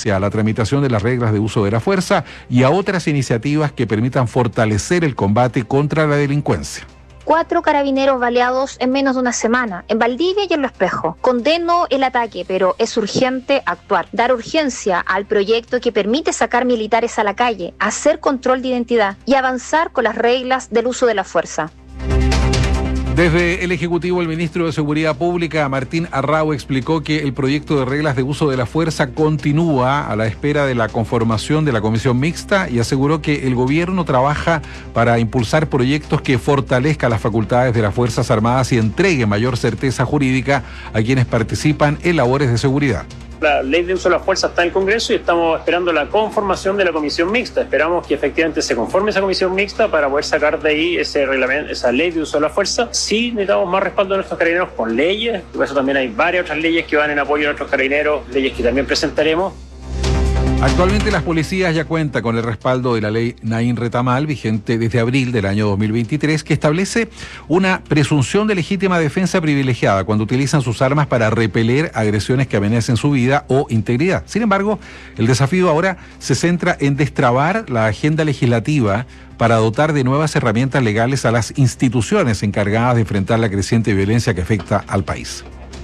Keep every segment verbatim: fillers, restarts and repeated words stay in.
urgencia a la tramitación de las reglas de uso de la fuerza y a otras iniciativas que permitan fortalecer el combate contra la delincuencia. Cuatro carabineros baleados en menos de una semana, en Valdivia y en Lo Espejo. Condeno el ataque, pero es urgente actuar. Dar urgencia al proyecto que permite sacar militares a la calle, hacer control de identidad y avanzar con las reglas del uso de la fuerza. Desde el Ejecutivo, el ministro de Seguridad Pública, Martín Arrau, explicó que el proyecto de reglas de uso de la fuerza continúa a la espera de la conformación de la comisión mixta y aseguró que el gobierno trabaja para impulsar proyectos que fortalezcan las facultades de las Fuerzas Armadas y entregue mayor certeza jurídica a quienes participan en labores de seguridad. La ley de uso de la fuerza está en el Congreso y estamos esperando la conformación de la comisión mixta. Esperamos que efectivamente se conforme esa comisión mixta para poder sacar de ahí ese reglamento, esa ley de uso de la fuerza. Sí necesitamos más respaldo de nuestros carabineros con leyes, por eso también hay varias otras leyes que van en apoyo a nuestros carabineros, leyes que también presentaremos. Actualmente las policías ya cuentan con el respaldo de la ley Naín Retamal, vigente desde abril del año dos mil veintitrés, que establece una presunción de legítima defensa privilegiada cuando utilizan sus armas para repeler agresiones que amenacen su vida o integridad. Sin embargo, el desafío ahora se centra en destrabar la agenda legislativa para dotar de nuevas herramientas legales a las instituciones encargadas de enfrentar la creciente violencia que afecta al país.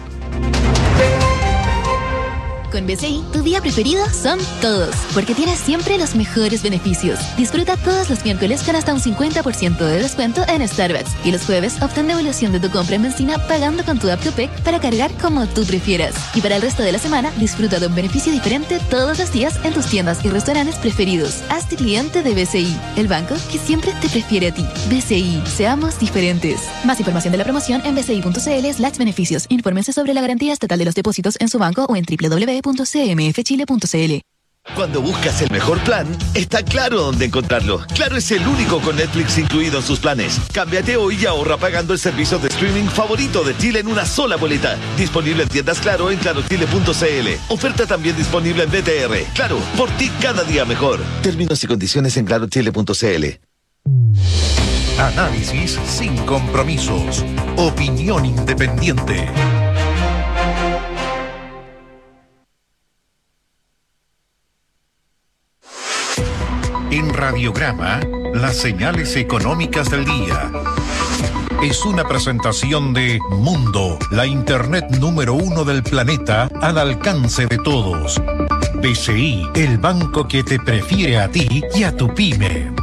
Con B C I, tu día preferido son todos, porque tienes siempre los mejores beneficios. Disfruta todos los miércoles con hasta un cincuenta por ciento de descuento en Starbucks. Y los jueves, obtén devolución de tu compra en benzina pagando con tu app Copec para cargar como tú prefieras. Y para el resto de la semana, disfruta de un beneficio diferente todos los días en tus tiendas y restaurantes preferidos. Hazte cliente de B C I, el banco que siempre te prefiere a ti. B C I, seamos diferentes. Más información de la promoción en bci.cl slash beneficios. Infórmense sobre la garantía estatal de los depósitos en su banco o en doble u doble u doble u punto c m f chile punto c l. Cuando buscas el mejor plan, está claro dónde encontrarlo. Claro es el único con Netflix incluido en sus planes. Cámbiate hoy y ahorra pagando el servicio de streaming favorito de Chile en una sola boleta. Disponible en tiendas Claro en claro chile punto c l. Oferta también disponible en B T R. Claro, por ti cada día mejor. Términos y condiciones en claro chile punto c l. Análisis sin compromisos. Opinión independiente. En Radiograma, las señales económicas del día. Es una presentación de Mundo, la internet número uno del planeta al alcance de todos. B C I, el banco que te prefiere a ti y a tu pyme.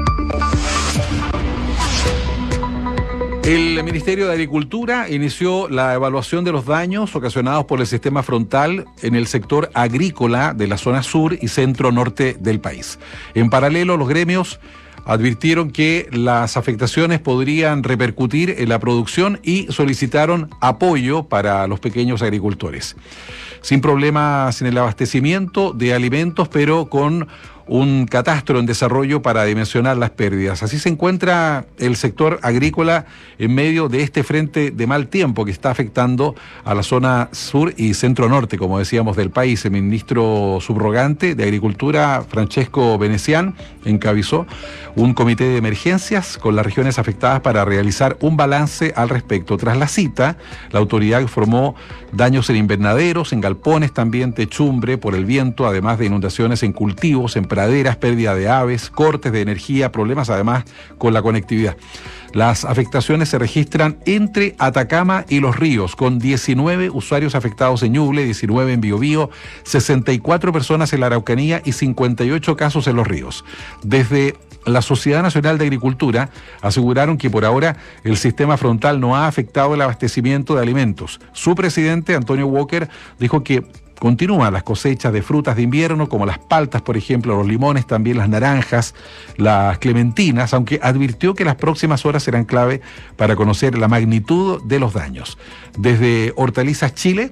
El Ministerio de Agricultura inició la evaluación de los daños ocasionados por el sistema frontal en el sector agrícola de la zona sur y centro-norte del país. En paralelo, los gremios advirtieron que las afectaciones podrían repercutir en la producción y solicitaron apoyo para los pequeños agricultores. Sin problemas en el abastecimiento de alimentos, pero con un catastro en desarrollo para dimensionar las pérdidas. Así se encuentra el sector agrícola en medio de este frente de mal tiempo que está afectando a la zona sur y centro-norte, como decíamos, del país. El ministro subrogante de Agricultura, Francesco Venecián, encabezó un comité de emergencias con las regiones afectadas para realizar un balance al respecto. Tras la cita, la autoridad informó daños en invernaderos, en galpones, también techumbre por el viento, además de inundaciones en cultivos, en praderas, pérdida de aves, cortes de energía, problemas además con la conectividad. Las afectaciones se registran entre Atacama y Los Ríos, con diecinueve usuarios afectados en Ñuble, diecinueve en Biobío, sesenta y cuatro personas en la Araucanía y cincuenta y ocho casos en Los Ríos. Desde la Sociedad Nacional de Agricultura aseguraron que por ahora el sistema frontal no ha afectado el abastecimiento de alimentos. Su presidente, Antonio Walker, dijo que continúan las cosechas de frutas de invierno, como las paltas, por ejemplo, los limones, también las naranjas, las clementinas, aunque advirtió que las próximas horas serán clave para conocer la magnitud de los daños. Desde Hortalizas Chile,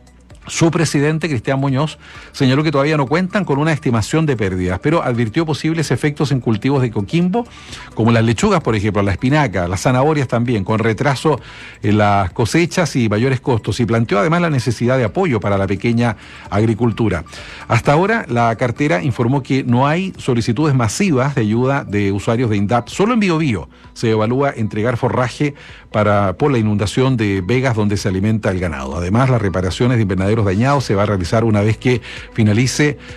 su presidente, Cristian Muñoz, señaló que todavía no cuentan con una estimación de pérdidas, pero advirtió posibles efectos en cultivos de Coquimbo, como las lechugas, por ejemplo, la espinaca, las zanahorias también, con retraso en las cosechas y mayores costos, y planteó además la necesidad de apoyo para la pequeña agricultura. Hasta ahora, la cartera informó que no hay solicitudes masivas de ayuda de usuarios de INDAP. Solo en Biobío se evalúa entregar forraje para, por la inundación de vegas donde se alimenta el ganado. Además, las reparaciones de invernaderos dañados se va a realizar una vez que finalice